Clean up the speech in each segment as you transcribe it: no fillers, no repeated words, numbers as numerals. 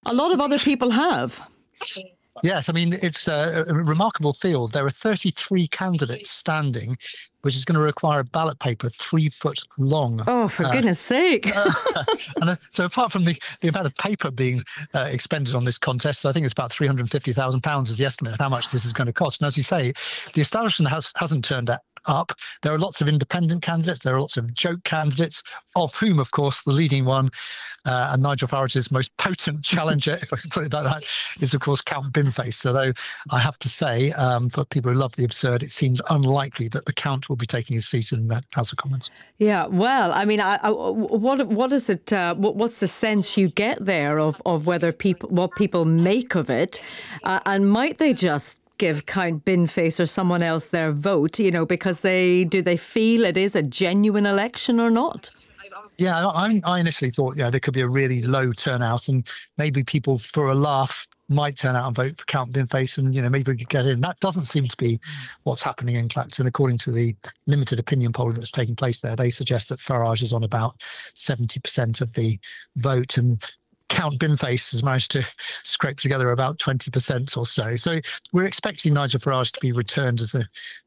a lot of other people have. Yes, I mean, it's a remarkable field. There are 33 candidates standing, which is going to require a ballot paper 3 foot long. Oh, for goodness sake. So apart from the amount of paper being expended on this contest, I think it's about £350,000 is the estimate of how much this is going to cost. And as you say, the establishment hasn't turned up. There are lots of independent candidates. There are lots of joke candidates, of whom, of course, the leading one, and Nigel Farage's most potent challenger, if I can put it like that, is, of course, Count Binface. So though I have to say, for people who love the absurd, it seems unlikely that the Count will be taking his seat in the House of Commons. Yeah, well, I mean, what is it? What's the sense you get there of whether what people make of it, and might they just give Count Binface or someone else their vote? Because they feel it is a genuine election or not? Yeah, I initially thought, there could be a really low turnout, and maybe people, for a laugh, might turn out and vote for Count Binface, and maybe we could get in. That doesn't seem to be what's happening in Clacton. According to the limited opinion poll that's taking place there, they suggest that Farage is on about 70% of the vote, and Count Binface has managed to scrape together about 20% or so. So we're expecting Nigel Farage to be returned as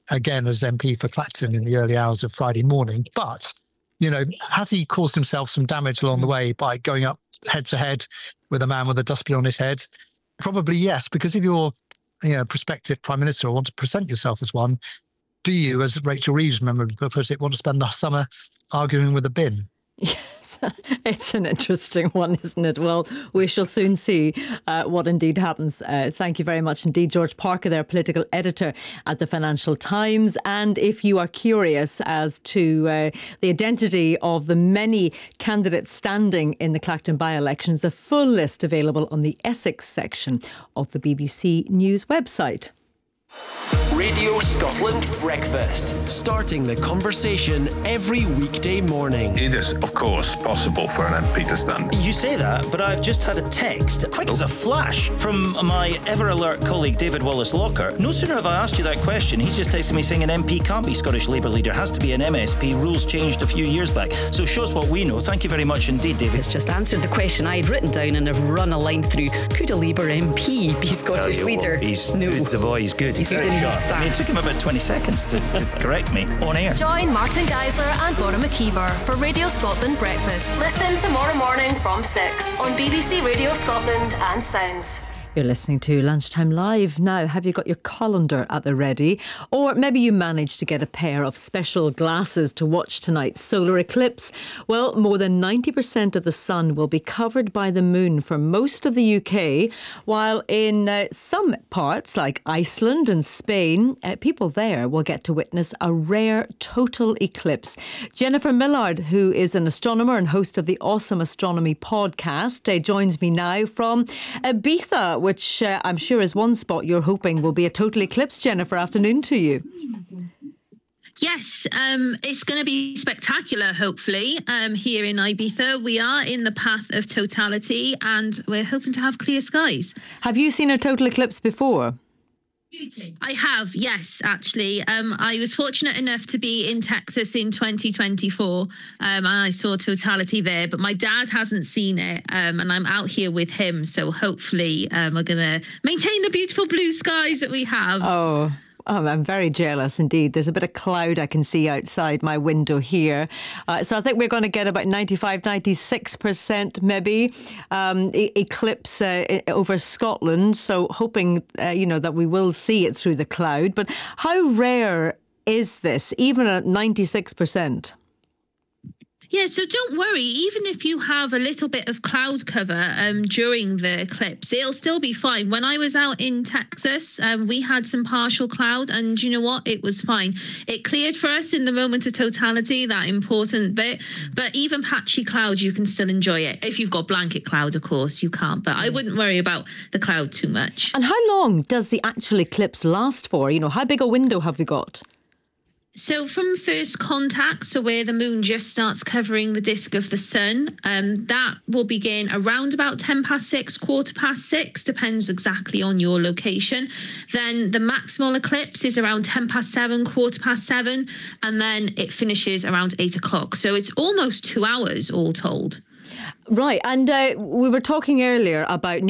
MP for Clacton in the early hours of Friday morning. But, has he caused himself some damage along the way by going up head to head with a man with a dustbin on his head? Probably yes, because if you're prospective Prime Minister or want to present yourself as one, do you, as Rachel Reeves, remember, put it, want to spend the summer arguing with a bin? Yes, it's an interesting one, isn't it? Well, we shall soon see what indeed happens. Thank you very much indeed, George Parker, there, political editor at the Financial Times. And if you are curious as to the identity of the many candidates standing in the Clacton by-elections, the full list available on the Essex section of the BBC News website. Radio Scotland Breakfast. Starting the conversation every weekday morning. It is, of course, possible for an MP to stand. You say that, but I've just had a text, quick as a flash, from my ever-alert colleague David Wallace-Locker. No sooner have I asked you that question, he's just texted me saying an MP can't be Scottish Labour leader, has to be an MSP. Rules changed a few years back. So shows what we know. Thank you very much indeed, David. It's just answered the question I had written down and have run a line through. Could a Labour MP be Scottish leader? He's no. Good, the boy, he's good. He's good. It took him about 20 seconds to correct me on air. Join Martin Geisler and Bora McKeever for Radio Scotland Breakfast. Listen tomorrow morning from 6 on BBC Radio Scotland and Sounds. You're listening to Lunchtime Live. Now, have you got your colander at the ready? Or maybe you managed to get a pair of special glasses to watch tonight's solar eclipse. Well, more than 90% of the sun will be covered by the moon for most of the UK, while in some parts like Iceland and Spain, people there will get to witness a rare total eclipse. Jennifer Millard, who is an astronomer and host of the Awesome Astronomy podcast, joins me now from Ibiza, which I'm sure is one spot you're hoping will be a total eclipse. Jennifer, afternoon to you. Yes, it's going to be spectacular, hopefully, here in Ibiza. We are in the path of totality and we're hoping to have clear skies. Have you seen a total eclipse before? I have, yes, actually. I was fortunate enough to be in Texas in 2024 and I saw totality there, but my dad hasn't seen it and I'm out here with him. So hopefully we're going to maintain the beautiful blue skies that we have. Oh, I'm very jealous indeed. There's a bit of cloud I can see outside my window here. So I think we're going to get about 95, 96% maybe eclipse over Scotland. So hoping, that we will see it through the cloud. But how rare is this, even at 96%? Yeah, so don't worry. Even if you have a little bit of cloud cover during the eclipse, it'll still be fine. When I was out in Texas, we had some partial cloud and you know what? It was fine. It cleared for us in the moment of totality, that important bit. But even patchy cloud, you can still enjoy it. If you've got blanket cloud, of course, you can't. But I wouldn't worry about the cloud too much. And how long does the actual eclipse last for? How big a window have we got? So from first contact, so where the moon just starts covering the disk of the sun, that will begin around about 6:10, 6:15, depends exactly on your location. Then the maximal eclipse is around 7:10, 7:15, and then it finishes around 8 o'clock. So it's almost 2 hours all told. Right. And we were talking earlier about